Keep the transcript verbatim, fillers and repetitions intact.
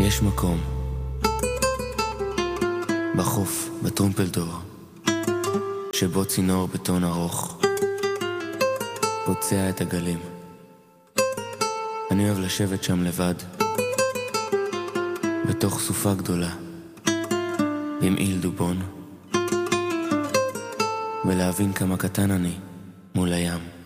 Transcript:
יש מקום בחוף, בטרומפלדור, שבו צינור בטון ארוך פוצע את הגלים. אני אוהב לשבת שם לבד בתוך סופה גדולה עם איל דובון ולהבין כמה קטן אני מול הים.